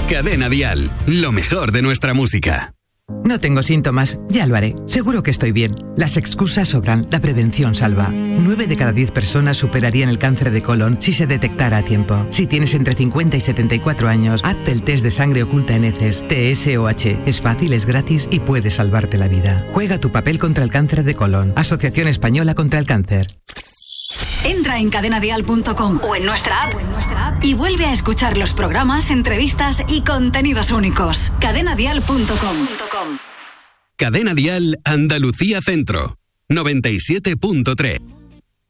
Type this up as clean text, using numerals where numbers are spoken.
Cadena Dial, lo mejor de nuestra música. No tengo síntomas, ya lo haré. Seguro que estoy bien. Las excusas sobran, la prevención salva. 9 de cada 10 personas superarían el cáncer de colon si se detectara a tiempo. Si tienes entre 50 y 74 años, hazte el test de sangre oculta en heces, TSOH. Es fácil, es gratis y puede salvarte la vida. Juega tu papel contra el cáncer de colon. Asociación Española contra el Cáncer. Entra en cadenadial.com o en nuestra app y vuelve a escuchar los programas, entrevistas y contenidos únicos. cadenadial.com. Cadena Dial Andalucía Centro, 97.3.